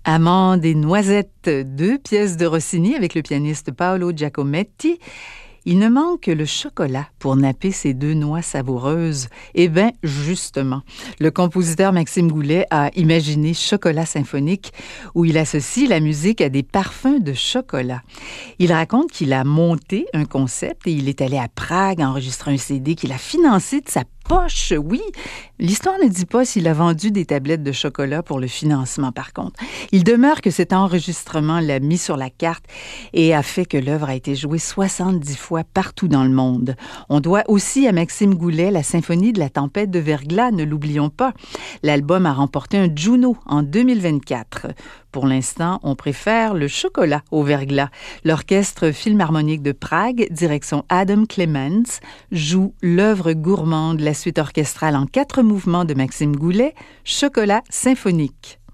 Amandes et noisettes, deux pièces de Rossini avec le pianiste Paolo Giacometti. Il ne manque que le chocolat pour napper ces deux noix savoureuses. Eh bien, justement, le compositeur Maxime Goulet a imaginé Chocolat symphonique, où il associe la musique à des parfums de chocolat. Il raconte qu'il a monté un concept et il est allé à Prague enregistrer un CD qu'il a financé de sa poche, oui. L'histoire ne dit pas s'il a vendu des tablettes de chocolat pour le financement, par contre. Il demeure que cet enregistrement l'a mis sur la carte et a fait que l'œuvre a été jouée 70 fois partout dans le monde. On doit aussi à Maxime Goulet la symphonie de la tempête de verglas, ne l'oublions pas. L'album a remporté un Juno en 2024. Pour l'instant, on préfère le chocolat au verglas. L'Orchestre Philharmonique de Prague, direction Adam Clements, joue l'œuvre gourmande, la suite orchestrale en 4 mouvements de Maxime Goulet, Chocolat symphonique.